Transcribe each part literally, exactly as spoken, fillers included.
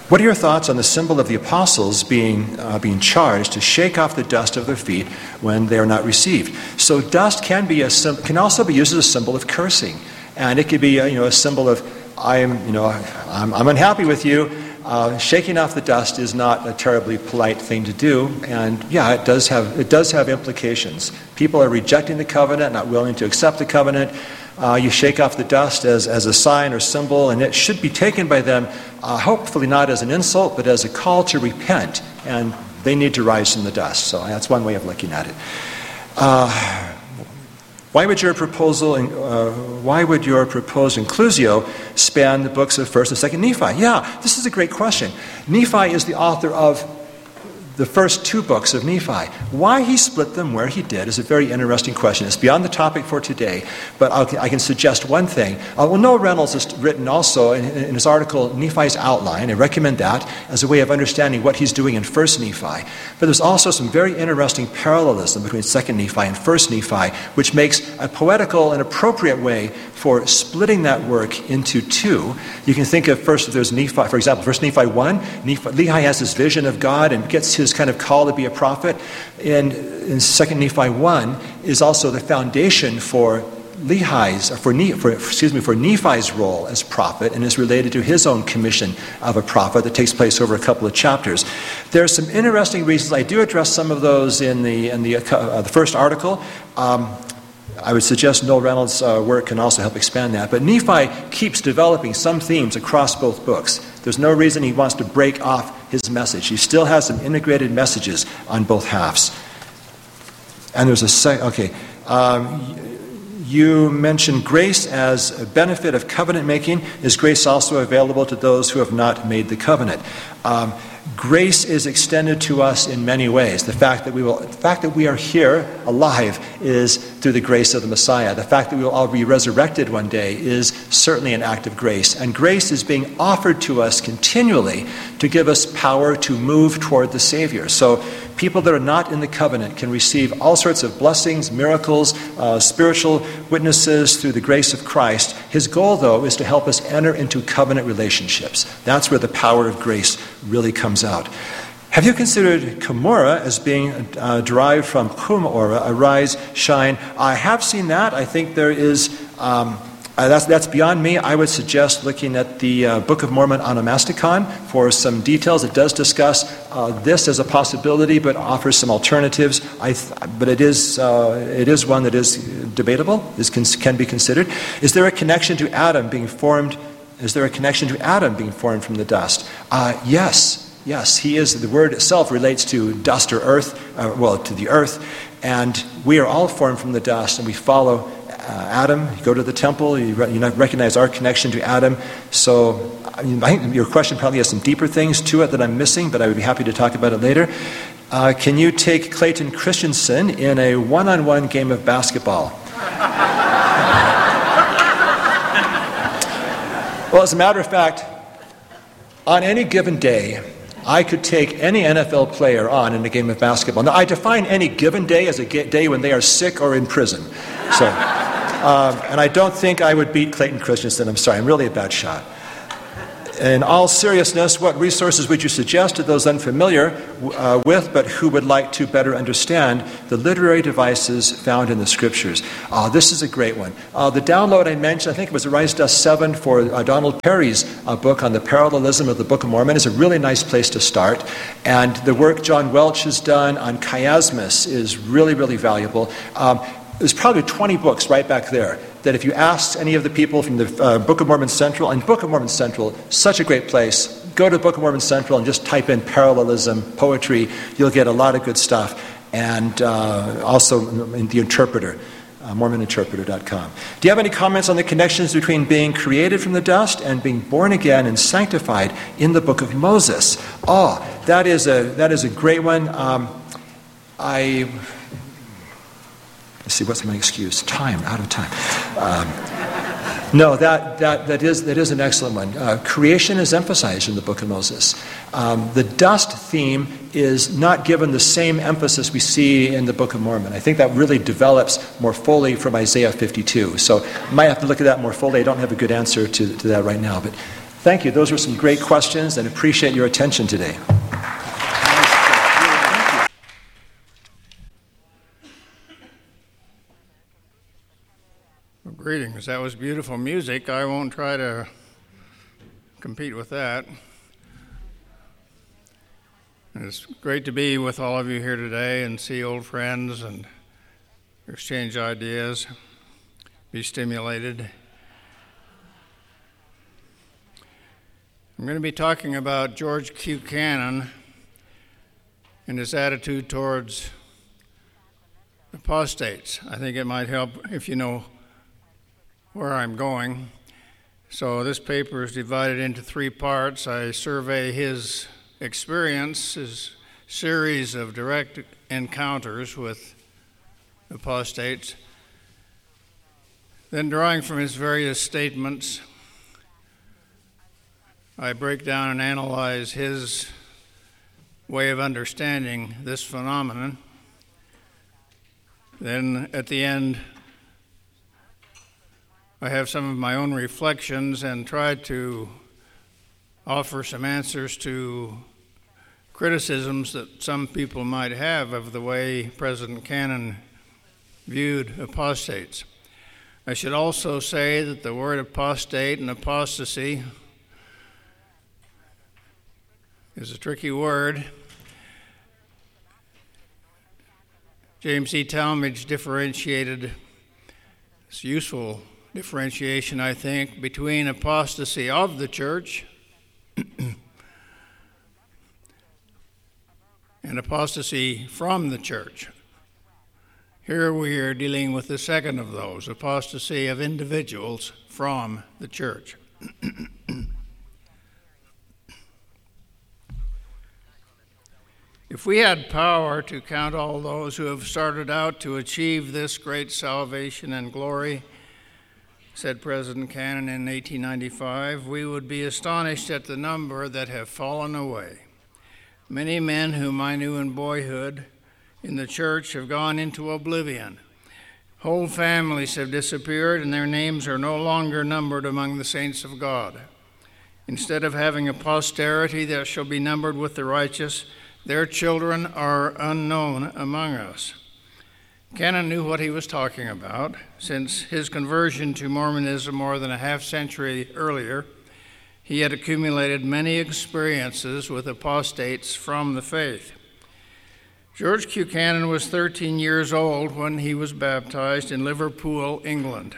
What are your thoughts on the symbol of the apostles being uh, being charged to shake off the dust of their feet when they are not received? So dust can be a can also be used as a symbol of cursing, and it could be a, you know a symbol of I'm you know I'm, I'm unhappy with you. Uh, shaking off the dust is not a terribly polite thing to do, and yeah, it does have it does have implications. People are rejecting the covenant, not willing to accept the covenant. Uh, you shake off the dust as, as a sign or symbol, and it should be taken by them, uh, hopefully not as an insult, but as a call to repent, and they need to rise from the dust. So that's one way of looking at it. Uh, why would your proposal, uh, why would your proposed inclusio span the books of First and Second Nephi? Yeah, this is a great question. Nephi is the author of the first two books of Nephi. Why he split them where he did is a very interesting question. It's beyond the topic for today, but I'll, I can suggest one thing. Uh, well, Noah Reynolds has written also in, in his article, Nephi's Outline. I recommend that as a way of understanding what he's doing in First Nephi. But there's also some very interesting parallelism between Second Nephi and First Nephi, which makes a poetical and appropriate way for splitting that work into two. You can think of first, there's Nephi, for example, First Nephi one, Nephi, Lehi has this vision of God and gets his kind of call to be a prophet. And in Second Nephi one is also the foundation for Lehi's, or for, ne- for excuse me, for Nephi's role as prophet, and is related to his own commission of a prophet that takes place over a couple of chapters. There are some interesting reasons. I do address some of those in the in the, uh, the first article. Um, I would suggest Noel Reynolds' uh, work can also help expand that. But Nephi keeps developing some themes across both books. There's no reason he wants to break off his message. He still has some integrated messages on both halves. And there's a sec- okay. Um, you mentioned grace as a benefit of covenant making. Is grace also available to those who have not made the covenant? Um, Grace is extended to us in many ways. The fact that we will, the fact that we are here alive is through the grace of the Messiah. The fact that we will all be resurrected one day is certainly an act of grace. And grace is being offered to us continually to give us power to move toward the Savior. So people that are not in the covenant can receive all sorts of blessings, miracles, uh, spiritual witnesses through the grace of Christ. His goal, though, is to help us enter into covenant relationships. That's where the power of grace really comes out. Have you considered Cumorah as being uh, derived from Cum Ora, arise, shine? I have seen that. I think there is... Um, Uh, that's, that's beyond me. I would suggest looking at the uh, Book of Mormon Onomasticon for some details. It does discuss uh, this as a possibility, but offers some alternatives. I th- but it is uh, it is one that is debatable. This can, can be considered. Is there a connection to Adam being formed? Is there a connection to Adam being formed from the dust? Uh, yes, yes. He is. The word itself relates to dust or earth. Uh, well, to the earth, and we are all formed from the dust, and we follow Uh, Adam. You go to the temple, you, re- you recognize our connection to Adam. So I mean, I think your question probably has some deeper things to it that I'm missing, but I would be happy to talk about it later. Uh, can you take Clayton Christensen in a one-on-one game of basketball? Well, as a matter of fact, on any given day, I could take any N F L player on in a game of basketball. Now, I define any given day as a day when they are sick or in prison. So... Um, and I don't think I would beat Clayton Christensen. I'm sorry, I'm really a bad shot. In all seriousness, what resources would you suggest to those unfamiliar uh, with, but who would like to better understand the literary devices found in the Scriptures? Uh, this is a great one. Uh, the download I mentioned, I think it was Arise Dust seven for uh, Donald Perry's uh, book on the parallelism of the Book of Mormon, is a really nice place to start. And the work John Welch has done on chiasmus is really, really valuable. Um, There's probably twenty books right back there that if you asked any of the people from the uh, Book of Mormon Central, and Book of Mormon Central, such a great place, go to Book of Mormon Central and just type in parallelism, poetry, you'll get a lot of good stuff. And uh, also in the Interpreter, uh, Mormon Interpreter dot com. Do you have any comments on the connections between being created from the dust and being born again and sanctified in the Book of Moses? Oh, that is a, that is a great one. Um, I... Let's see, what's my excuse? Time, out of time. Um, no, that, that, that, is, that is an excellent one. Uh, creation is emphasized in the Book of Moses. Um, the dust theme is not given the same emphasis we see in the Book of Mormon. I think that really develops more fully from Isaiah fifty-two. So I might have to look at that more fully. I don't have a good answer to, to that right now. But Thank you. Those were some great questions, and appreciate your attention today. Well, greetings. That was beautiful music. I won't try to compete with that. And it's great to be with all of you here today and see old friends and exchange ideas, be stimulated. I'm going to be talking about George Q. Cannon and his attitude towards apostates. I think it might help if you know where I'm going. So this paper is divided into three parts. I survey his experience, his series of direct encounters with apostates. Then, drawing from his various statements, I break down and analyze his way of understanding this phenomenon. Then, at the end, I have some of my own reflections and try to offer some answers to criticisms that some people might have of the way President Cannon viewed apostates. I should also say that the word apostate and apostasy is a tricky word. James E. Talmage differentiated, it's useful differentiation, I think, between apostasy of the church and apostasy from the church. Here we are dealing with the second of those, apostasy of individuals from the church. If we had power to count all those who have started out to achieve this great salvation and glory, said President Cannon in eighteen ninety-five, we would be astonished at the number that have fallen away. Many men whom I knew in boyhood in the church have gone into oblivion. Whole families have disappeared, and their names are no longer numbered among the saints of God. Instead of having a posterity that shall be numbered with the righteous, their children are unknown among us. Cannon knew what he was talking about. Since his conversion to Mormonism more than a half century earlier, he had accumulated many experiences with apostates from the faith. George Q. Cannon was thirteen years old when he was baptized in Liverpool, England.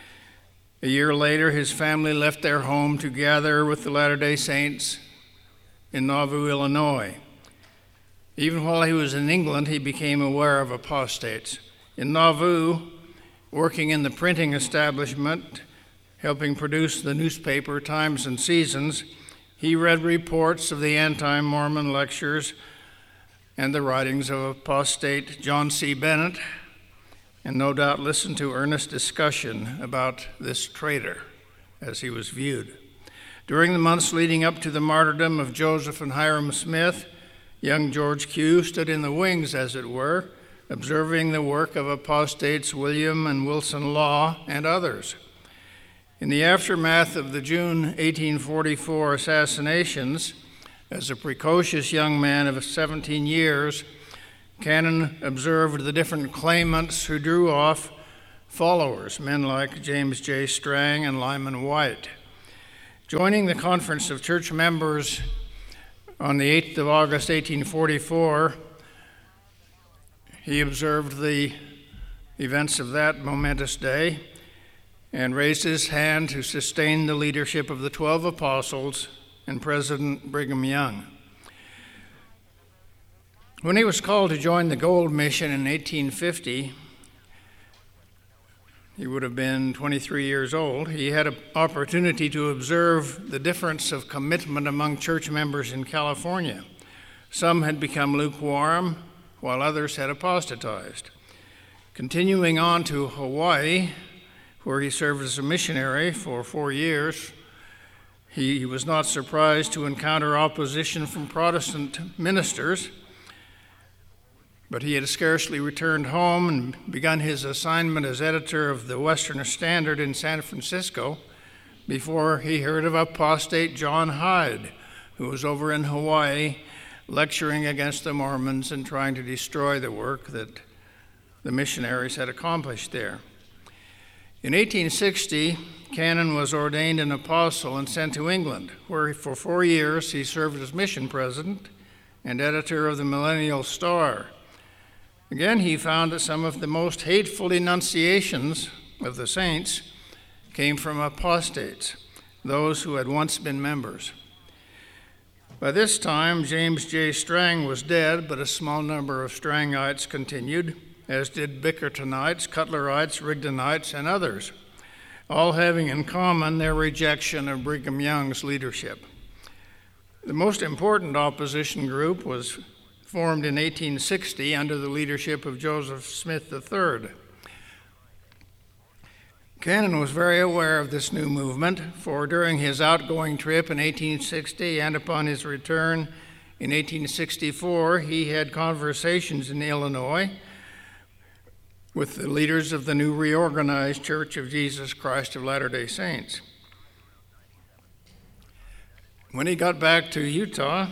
A year later, his family left their home to gather with the Latter-day Saints in Nauvoo, Illinois. Even while he was in England, he became aware of apostates. In Nauvoo, working in the printing establishment, helping produce the newspaper Times and Seasons, he read reports of the anti-Mormon lectures and the writings of apostate John C. Bennett, and no doubt listened to earnest discussion about this traitor as he was viewed. During the months leading up to the martyrdom of Joseph and Hiram Smith, young George Q. stood in the wings, as it were, observing the work of apostates William and Wilson Law and others. In the aftermath of the June eighteen forty-four assassinations, as a precocious young man of seventeen years, Cannon observed the different claimants who drew off followers, men like James J. Strang and Lyman White. Joining the conference of church members on the eighth of August, eighteen forty-four, he observed the events of that momentous day and raised his hand to sustain the leadership of the twelve apostles and President Brigham Young. When he was called to join the Gold Mission in eighteen fifty, he would have been twenty-three years old. He had an opportunity to observe the difference of commitment among church members in California. Some had become lukewarm, while others had apostatized. Continuing on to Hawaii, where he served as a missionary for four years, he was not surprised to encounter opposition from Protestant ministers, but he had scarcely returned home and begun his assignment as editor of the Western Standard in San Francisco before he heard of apostate John Hyde, who was over in Hawaii lecturing against the Mormons and trying to destroy the work that the missionaries had accomplished there. In eighteen sixty, Cannon was ordained an apostle and sent to England, where for four years he served as mission president and editor of the Millennial Star. Again, he found that some of the most hateful denunciations of the saints came from apostates, those who had once been members. By this time, James J. Strang was dead, but a small number of Strangites continued, as did Bickertonites, Cutlerites, Rigdonites, and others, all having in common their rejection of Brigham Young's leadership. The most important opposition group was formed in eighteen sixty under the leadership of Joseph Smith the third. Cannon was very aware of this new movement, for during his outgoing trip in eighteen sixty and upon his return in eighteen sixty-four, he had conversations in Illinois with the leaders of the new reorganized Church of Jesus Christ of Latter-day Saints. When he got back to Utah,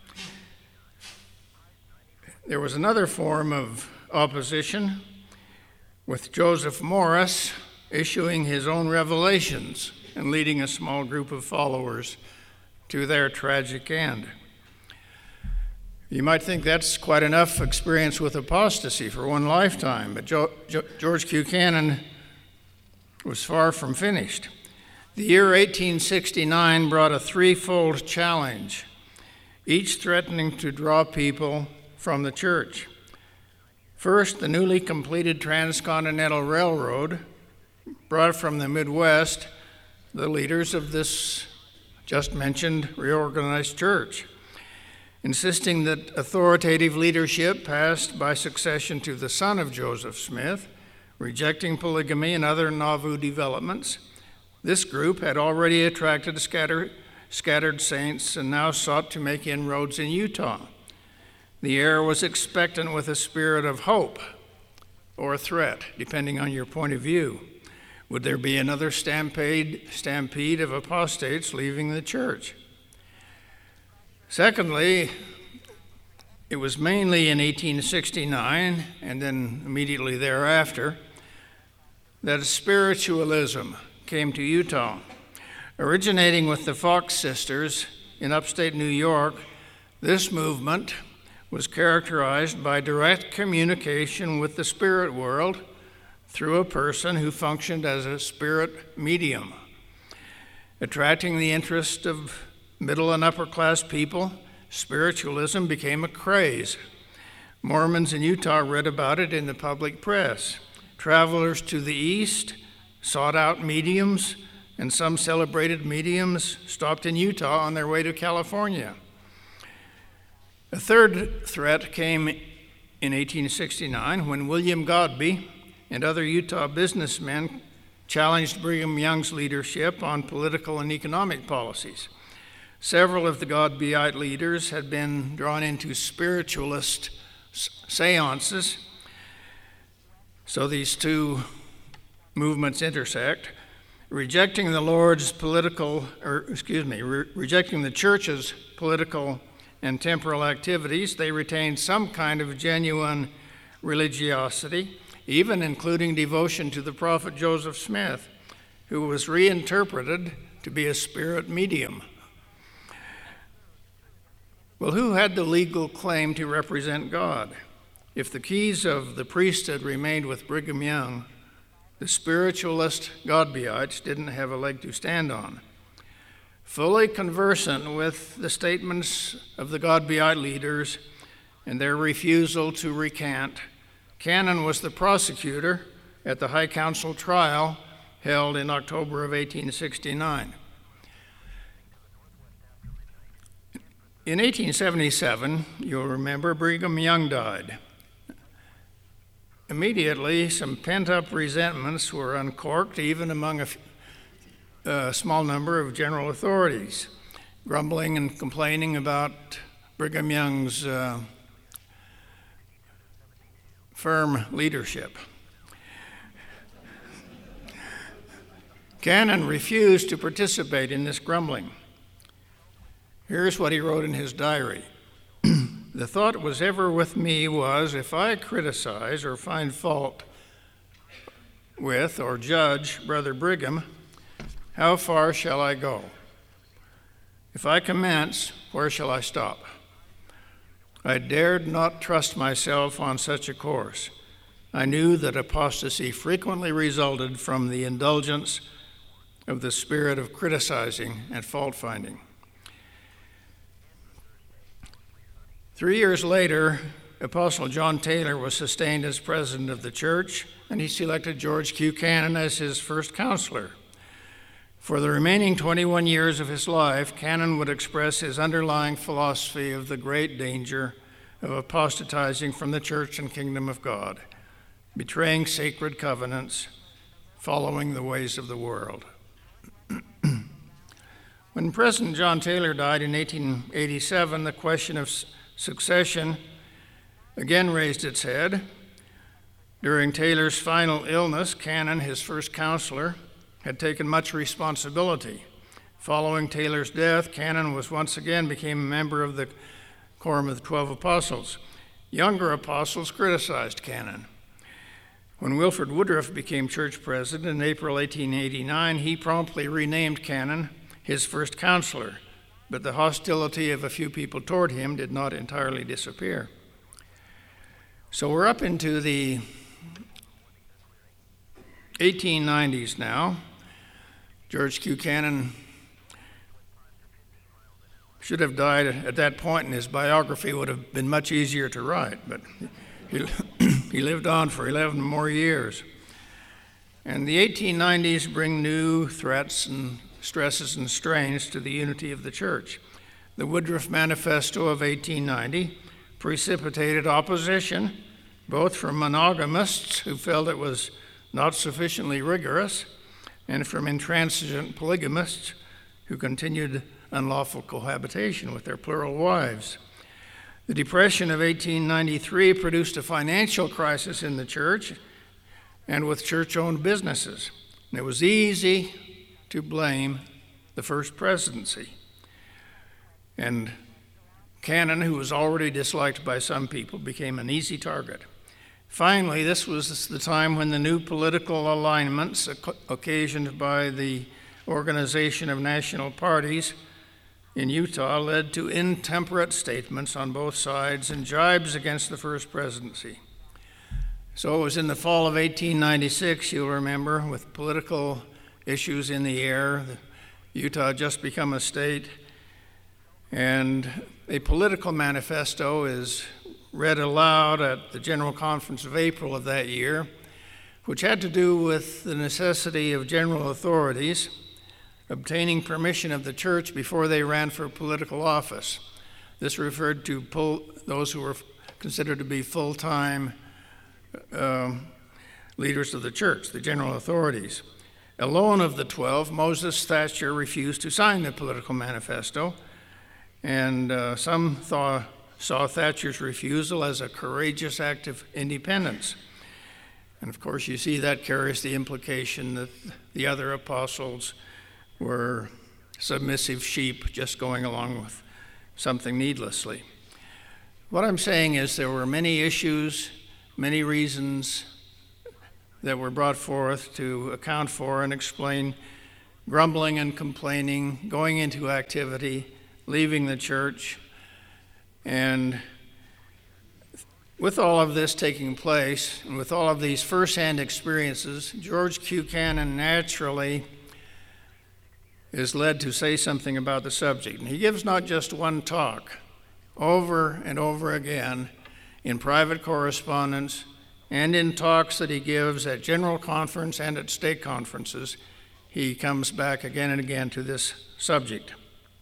there was another form of opposition, with Joseph Morris issuing his own revelations and leading a small group of followers to their tragic end. You might think that's quite enough experience with apostasy for one lifetime, but jo- jo- George Q. Cannon was far from finished. The year eighteen sixty-nine brought a threefold challenge, each threatening to draw people from the church. First, the newly completed Transcontinental Railroad brought from the Midwest the leaders of this just mentioned reorganized church, insisting that authoritative leadership passed by succession to the son of Joseph Smith, rejecting polygamy and other Nauvoo developments. This group had already attracted scatter, scattered saints and now sought to make inroads in Utah. The air was expectant with a spirit of hope or threat, depending on your point of view. Would there be another stampede, stampede of apostates leaving the church? Secondly, it was mainly in eighteen sixty-nine and then immediately thereafter that spiritualism came to Utah. Originating with the Fox sisters in upstate New York, this movement was characterized by direct communication with the spirit world through a person who functioned as a spirit medium. Attracting the interest of middle and upper class people, spiritualism became a craze. Mormons in Utah read about it in the public press. Travelers to the east sought out mediums, and some celebrated mediums stopped in Utah on their way to California. A third threat came in eighteen sixty-nine when William Godbey and other Utah businessmen challenged Brigham Young's leadership on political and economic policies. Several of the Godbeyite leaders had been drawn into spiritualist seances, so these two movements intersect. Rejecting the Lord's political, or excuse me, re- rejecting the church's political and temporal activities, they retained some kind of genuine religiosity, even including devotion to the prophet Joseph Smith, who was reinterpreted to be a spirit medium. Well, who had the legal claim to represent God? If the keys of the priesthood remained with Brigham Young, the spiritualist Godbeyites didn't have a leg to stand on. Fully conversant with the statements of the Godbeyite leaders and their refusal to recant, Cannon was the prosecutor at the High Council trial held in October of eighteen sixty-nine. In eighteen seventy-seven, you'll remember, Brigham Young died. Immediately, some pent-up resentments were uncorked, even among a, f- a small number of general authorities, grumbling and complaining about Brigham Young's uh, firm leadership. Cannon refused to participate in this grumbling. Here's what he wrote in his diary. The thought was ever with me was, if I criticize or find fault with or judge Brother Brigham, how far shall I go? If I commence, where shall I stop? I dared not trust myself on such a course. I knew that apostasy frequently resulted from the indulgence of the spirit of criticizing and fault-finding. Three years later, Apostle John Taylor was sustained as president of the church, and he selected George Q. Cannon as his first counselor. For the remaining twenty-one years of his life, Cannon would express his underlying philosophy of the great danger of apostatizing from the church and kingdom of God, betraying sacred covenants, following the ways of the world. When President John Taylor died in eighteen eighty-seven, the question of succession again raised its head. During Taylor's final illness, Cannon, his first counselor, had taken much responsibility. Following Taylor's death, Cannon was once again became a member of the Quorum of the Twelve Apostles. Younger apostles criticized Cannon. When Wilford Woodruff became church president in April eighteen eighty-nine, he promptly renamed Cannon his first counselor, but the hostility of a few people toward him did not entirely disappear. So we're up into the eighteen nineties now. George Q. Cannon should have died at that point, and his biography would have been much easier to write, but he, he lived on for eleven more years. And the eighteen nineties bring new threats and stresses and strains to the unity of the church. The Woodruff Manifesto of eighteen ninety precipitated opposition, both from monogamists who felt it was not sufficiently rigorous, and from intransigent polygamists who continued unlawful cohabitation with their plural wives. The Depression of eighteen ninety-three produced a financial crisis in the church and with church-owned businesses. And it was easy to blame the first presidency. And Cannon, who was already disliked by some people, became an easy target. Finally, this was the time when the new political alignments occasioned by the organization of national parties in Utah led to intemperate statements on both sides and jibes against the first presidency. So it was in the fall of eighteen ninety-six, you'll remember, with political issues in the air. Utah had just become a state, and a political manifesto is read aloud at the General Conference of April of that year, which had to do with the necessity of general authorities obtaining permission of the church before they ran for political office. This referred to pull, those who were considered to be full-time uh, leaders of the church, the general authorities. Alone of the twelve, Moses Thatcher refused to sign the political manifesto, and uh, some thought, saw Thatcher's refusal as a courageous act of independence. And of course, you see that carries the implication that the other apostles were submissive sheep just going along with something needlessly. What I'm saying is there were many issues, many reasons that were brought forth to account for and explain grumbling and complaining, going into activity, leaving the church. And with all of this taking place, and with all of these first-hand experiences, George Q. Cannon naturally is led to say something about the subject. And he gives not just one talk, over and over again in private correspondence and in talks that he gives at general conference and at state conferences. He comes back again and again to this subject.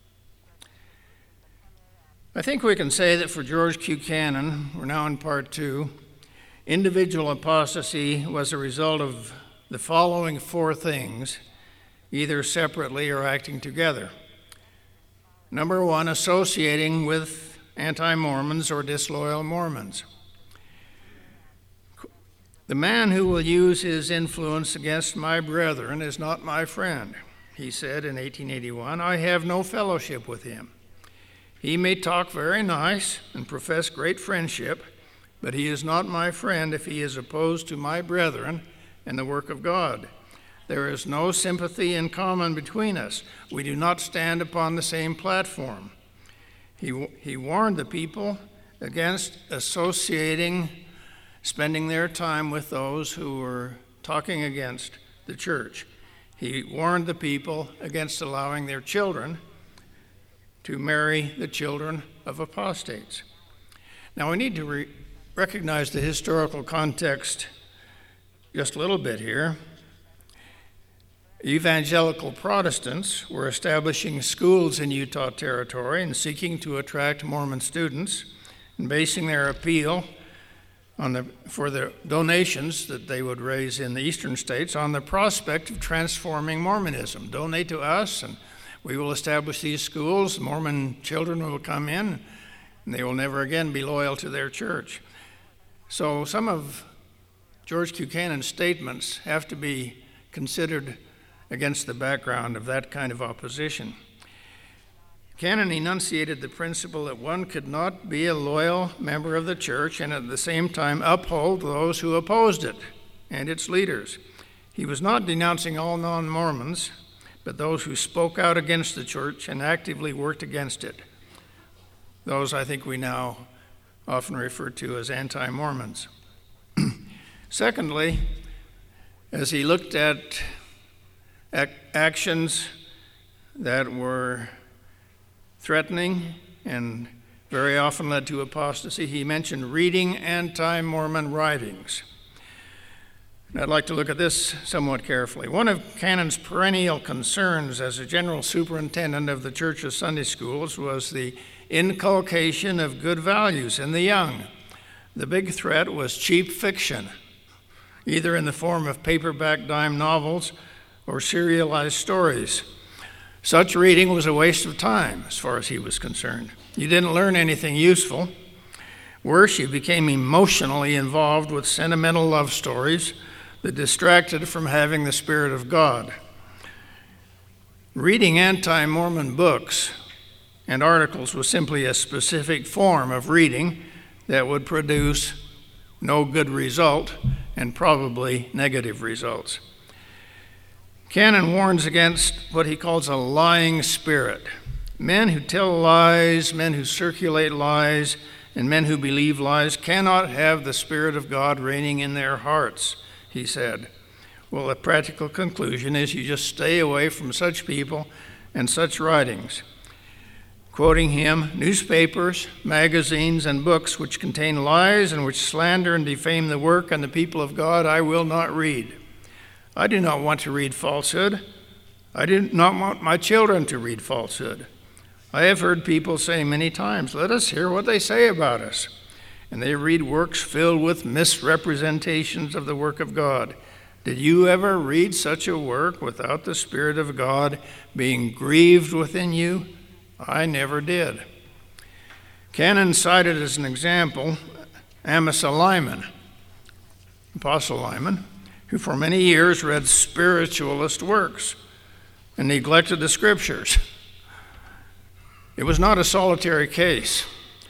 I think we can say that for George Q. Cannon, we're now in part two, individual apostasy was a result of the following four things, either separately or acting together. Number one, associating with anti-Mormons or disloyal Mormons. "The man who will use his influence against my brethren is not my friend," he said in eighteen eighty-one. "I have no fellowship with him. He may talk very nice and profess great friendship, but he is not my friend if he is opposed to my brethren and the work of God. There is no sympathy in common between us. We do not stand upon the same platform." He, he warned the people against associating, spending their time with those who were talking against the church. He warned the people against allowing their children to marry the children of apostates. Now, we need to re- recognize the historical context just a little bit here. Evangelical Protestants were establishing schools in Utah Territory and seeking to attract Mormon students and basing their appeal on the, for the donations that they would raise in the eastern states on the prospect of transforming Mormonism. Donate to us and we will establish these schools. Mormon children will come in and they will never again be loyal to their church. So some of George Buchanan's statements have to be considered against the background of that kind of opposition. Cannon enunciated the principle that one could not be a loyal member of the church and at the same time uphold those who opposed it and its leaders. He was not denouncing all non-Mormons, but those who spoke out against the church and actively worked against it. Those I think we now often refer to as anti-Mormons. Secondly, as he looked at ac- actions that were threatening and very often led to apostasy, he mentioned reading anti-Mormon writings. And I'd like to look at this somewhat carefully. One of Cannon's perennial concerns as a general superintendent of the church's Sunday schools was the inculcation of good values in the young. The big threat was cheap fiction, either in the form of paperback dime novels or serialized stories. Such reading was a waste of time, as far as he was concerned. You didn't learn anything useful. Worse, you became emotionally involved with sentimental love stories that distracted from having the Spirit of God. Reading anti-Mormon books and articles was simply a specific form of reading that would produce no good result and probably negative results. Cannon warns against what he calls a lying spirit. Men who tell lies, men who circulate lies, and men who believe lies cannot have the Spirit of God reigning in their hearts, he said. Well, the practical conclusion is you just stay away from such people and such writings. Quoting him, "Newspapers, magazines, and books which contain lies and which slander and defame the work and the people of God, I will not read. I do not want to read falsehood. I do not want my children to read falsehood. I have heard people say many times, 'Let us hear what they say about us.' And they read works filled with misrepresentations of the work of God. Did you ever read such a work without the Spirit of God being grieved within you? I never did." Cannon cited as an example Amasa Lyman, Apostle Lyman, who for many years read spiritualist works and neglected the scriptures. It was not a solitary case.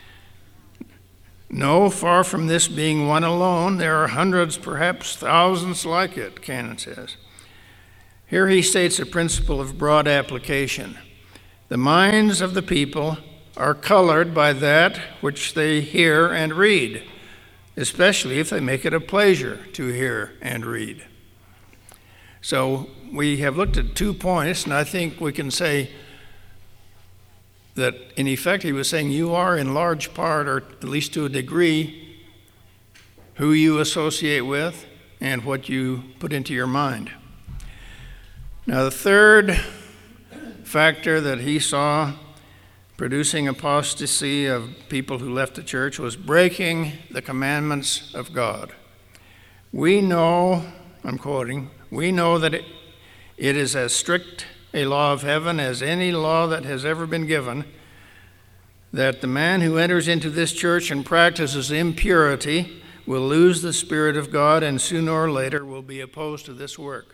No, far from this being one alone, there are hundreds, perhaps thousands like it, Cannon says. Here he states a principle of broad application. The minds of the people are colored by that which they hear and read, especially if they make it a pleasure to hear and read. So we have looked at two points, and I think we can say that in effect he was saying you are in large part, or at least to a degree, who you associate with and what you put into your mind. Now the third factor that he saw producing apostasy of people who left the church was breaking the commandments of God. We know, I'm quoting, we know that it, it is as strict a law of heaven as any law that has ever been given, that the man who enters into this church and practices impurity will lose the Spirit of God and sooner or later will be opposed to this work.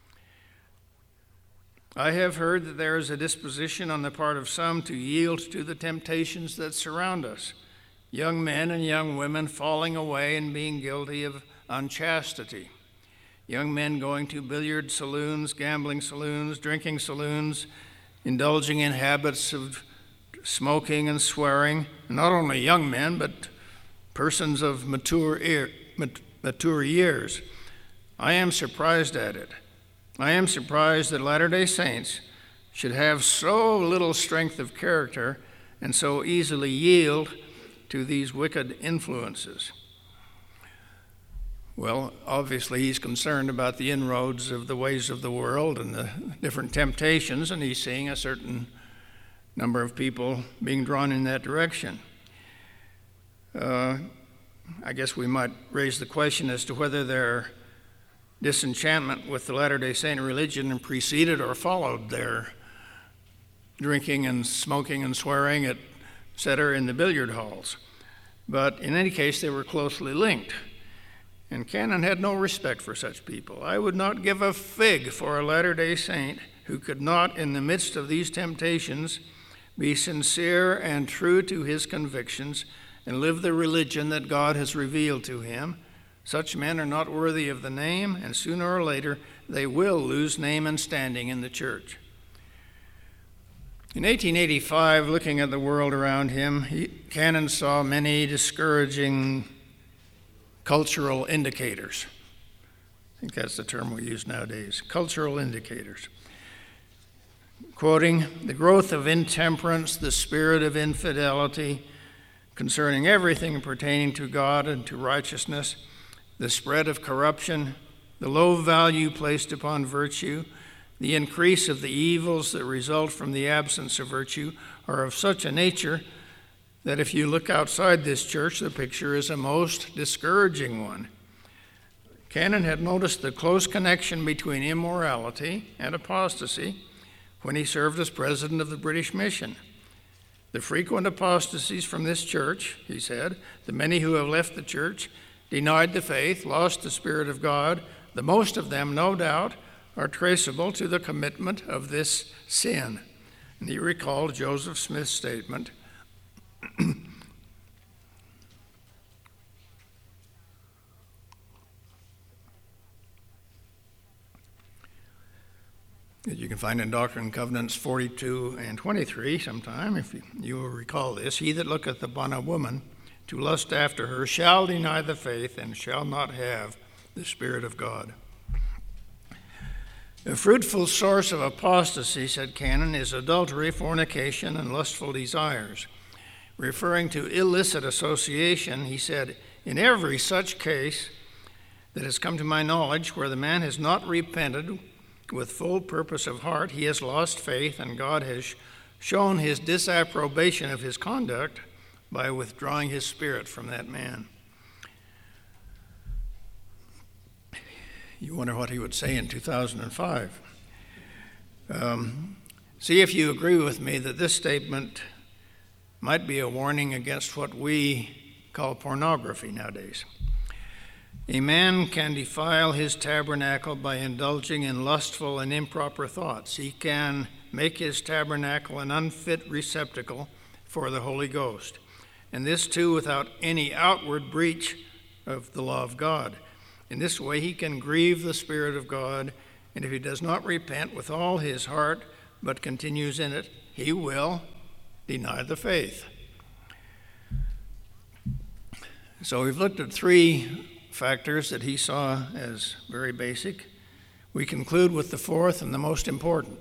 I have heard that there is a disposition on the part of some to yield to the temptations that surround us, young men and young women falling away and being guilty of unchastity, young men going to billiard saloons, gambling saloons, drinking saloons, indulging in habits of smoking and swearing, not only young men, but persons of mature, ear, mature years. I am surprised at it. I am surprised that Latter-day Saints should have so little strength of character and so easily yield to these wicked influences. Well, obviously he's concerned about the inroads of the ways of the world and the different temptations, and he's seeing a certain number of people being drawn in that direction. Uh, I guess we might raise the question as to whether their disenchantment with the Latter-day Saint religion preceded or followed their drinking and smoking and swearing, et cetera, in the billiard halls. But in any case, they were closely linked. And Canon had no respect for such people. I would not give a fig for a Latter-day Saint who could not, in the midst of these temptations, be sincere and true to his convictions and live the religion that God has revealed to him. Such men are not worthy of the name, and sooner or later they will lose name and standing in the church. In eighteen eighty-five, looking at the world around him, he, Canon saw many discouraging cultural indicators. I think that's the term we use nowadays, cultural indicators. Quoting, "The growth of intemperance, the spirit of infidelity concerning everything pertaining to God and to righteousness, the spread of corruption, the low value placed upon virtue, the increase of the evils that result from the absence of virtue are of such a nature that if you look outside this church, the picture is a most discouraging one." Canon had noticed the close connection between immorality and apostasy when he served as president of the British Mission. The frequent apostasies from this church, he said, the many who have left the church, denied the faith, lost the Spirit of God, the most of them, no doubt, are traceable to the commitment of this sin. And he recalled Joseph Smith's statement, that you can find in Doctrine and Covenants forty-two and twenty-three sometime, if you, you will recall this. "He that looketh upon a woman to lust after her shall deny the faith and shall not have the Spirit of God." A fruitful source of apostasy, said Canon, is adultery, fornication, and lustful desires. Referring to illicit association, he said, "In every such case that has come to my knowledge, where the man has not repented with full purpose of heart, he has lost faith, and God has shown his disapprobation of his conduct by withdrawing his Spirit from that man." You wonder what he would say in two thousand five. Um, see if you agree with me that this statement might be a warning against what we call pornography nowadays. A man can defile his tabernacle by indulging in lustful and improper thoughts. He can make his tabernacle an unfit receptacle for the Holy Ghost, and this too without any outward breach of the law of God. In this way he can grieve the Spirit of God, and if he does not repent with all his heart but continues in it, he will deny the faith. So we've looked at three factors that he saw as very basic. We conclude with the fourth and the most important,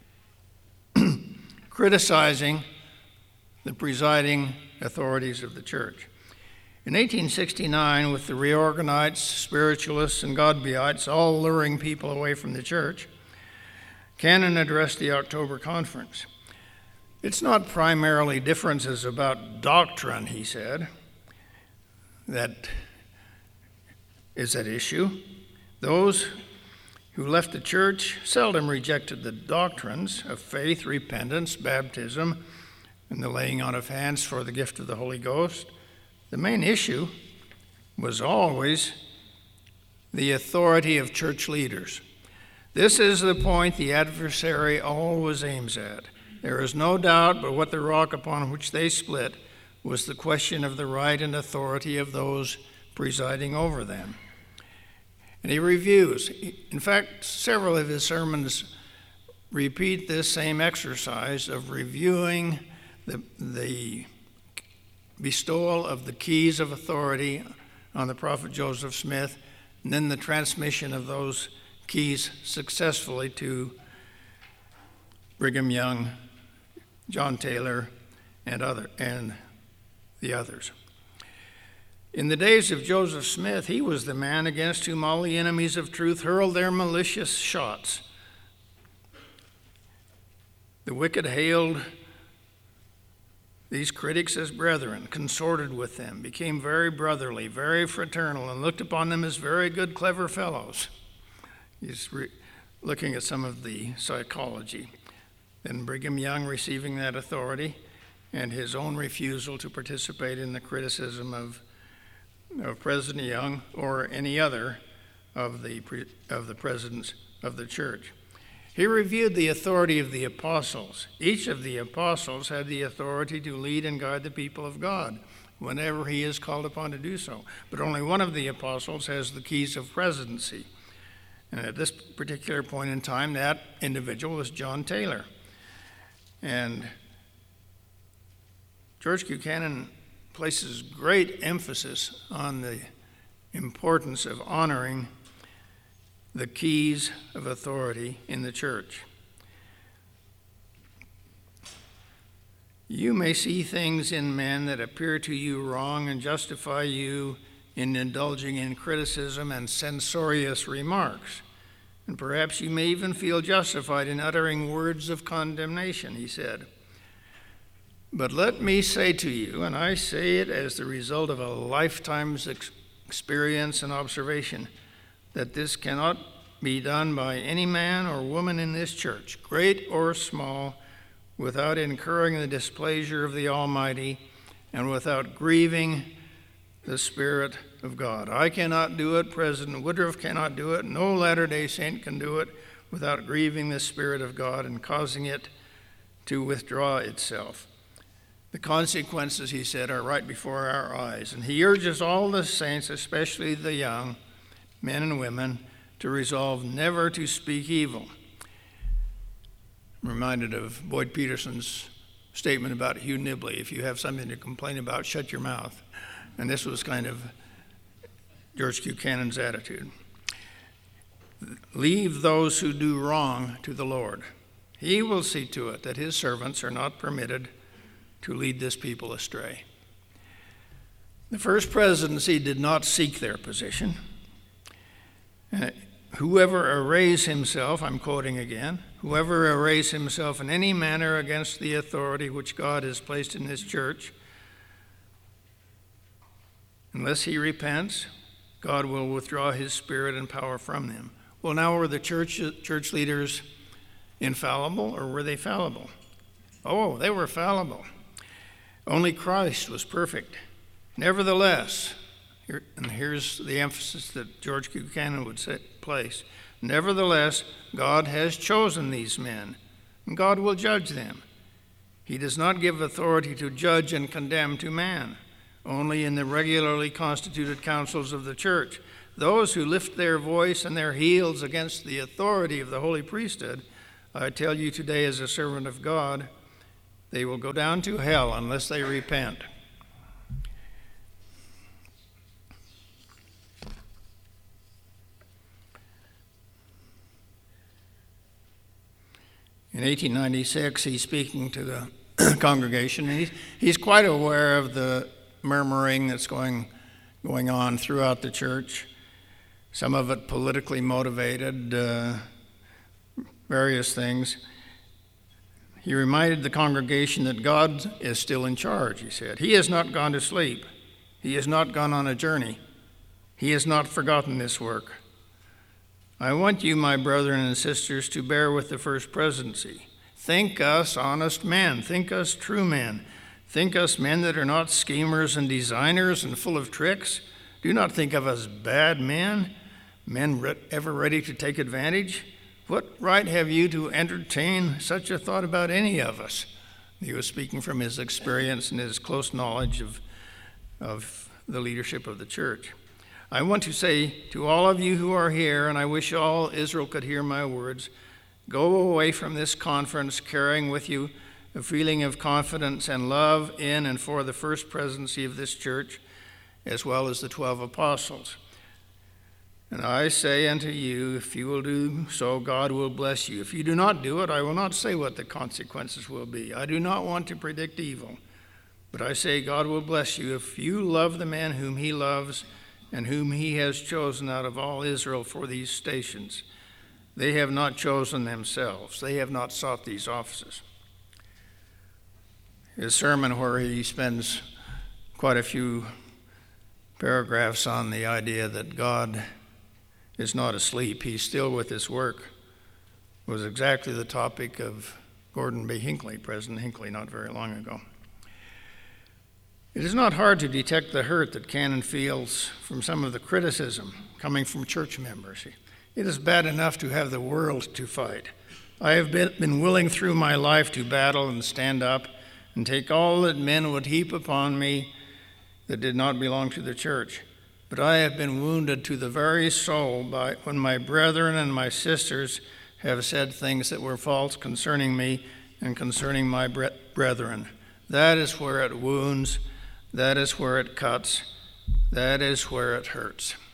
criticizing the presiding authorities of the church. In eighteen sixty-nine, with the Reorganites, Spiritualists, and Godbeites all luring people away from the church, Canon addressed the October conference. "It's not primarily differences about doctrine," he said, "that is at issue. Those who left the church seldom rejected the doctrines of faith, repentance, baptism, and the laying on of hands for the gift of the Holy Ghost. The main issue was always the authority of church leaders. This is the point the adversary always aims at. There is no doubt but what the rock upon which they split was the question of the right and authority of those presiding over them. And he reviews. In fact, several of his sermons repeat this same exercise of reviewing the, the bestowal of the keys of authority on the prophet Joseph Smith, and then the transmission of those keys successfully to Brigham Young, John Taylor, and other and the others. In the days of Joseph Smith, he was the man against whom all the enemies of truth hurled their malicious shots. The wicked hailed these critics as brethren, consorted with them, became very brotherly, very fraternal, and looked upon them as very good, clever fellows. He's re- looking at some of the psychology. Then Brigham Young receiving that authority and his own refusal to participate in the criticism of, of President Young or any other of the, pre- of the presidents of the church. He reviewed the authority of the apostles. Each of the apostles had the authority to lead and guide the people of God whenever he is called upon to do so. But only one of the apostles has the keys of presidency. And at this particular point in time, that individual was John Taylor. And George Buchanan places great emphasis on the importance of honoring the keys of authority in the church. You may see things in men that appear to you wrong and justify you in indulging in criticism and censorious remarks. And perhaps you may even feel justified in uttering words of condemnation, he said. But let me say to you, and I say it as the result of a lifetime's ex- experience and observation, that this cannot be done by any man or woman in this church, great or small, without incurring the displeasure of the Almighty and without grieving the Spirit of God. I cannot do it. President Woodruff cannot do it. No Latter-day Saint can do it without grieving the Spirit of God and causing it to withdraw itself. The consequences, he said, are right before our eyes. And he urges all the saints, especially the young, men and women, to resolve never to speak evil. I'm reminded of Boyd Peterson's statement about Hugh Nibley. If you have something to complain about, shut your mouth. And this was kind of George Buchanan's attitude. Leave those who do wrong to the Lord. He will see to it that his servants are not permitted to lead this people astray. The first presidency did not seek their position. Uh, whoever arrays himself, I'm quoting again, whoever arrays himself in any manner against the authority which God has placed in his church, unless he repents, God will withdraw his spirit and power from them. Well, now were the church church leaders infallible or were they fallible? Oh, they were fallible. Only Christ was perfect. Nevertheless, here, and here's the emphasis that George Buchanan would set, place, nevertheless, God has chosen these men, and God will judge them. He does not give authority to judge and condemn to man, only in the regularly constituted councils of the church. Those who lift their voice and their heels against the authority of the holy priesthood, I tell you today as a servant of God, they will go down to hell unless they repent. In eighteen ninety-six, he's speaking to the congregation, and he's, he's quite aware of the murmuring that's going, going on throughout the church, some of it politically motivated, uh, various things. He reminded the congregation that God is still in charge, he said. He has not gone to sleep. He has not gone on a journey. He has not forgotten this work. I want you, my brethren and sisters, to bear with the first presidency. Think us honest men. Think us true men. Think us men that are not schemers and designers and full of tricks, Do not think of us bad men, men re- ever ready to take advantage. What right have you to entertain such a thought about any of us? He was speaking from his experience and his close knowledge of, of the leadership of the church. I want to say to all of you who are here, and I wish all Israel could hear my words, go away from this conference carrying with you a feeling of confidence and love in and for the first presidency of this church, as well as the twelve apostles. And I say unto you, if you will do so, God will bless you. If you do not do it, I will not say what the consequences will be. I do not want to predict evil, but I say God will bless you if you love the man whom he loves and whom he has chosen out of all Israel for these stations. They have not chosen themselves. They have not sought these offices. His sermon, where he spends quite a few paragraphs on the idea that God is not asleep, he's still with his work, was exactly the topic of Gordon B. Hinckley, President Hinckley, not very long ago. It is not hard to detect the hurt that Cannon feels from some of the criticism coming from church members. It is bad enough to have the world to fight. I have been, been willing through my life to battle and stand up and take all that men would heap upon me that did not belong to the church. But I have been wounded to the very soul by when my brethren and my sisters have said things that were false concerning me and concerning my bre- brethren. That is where it wounds. That is where it cuts. That is where it hurts.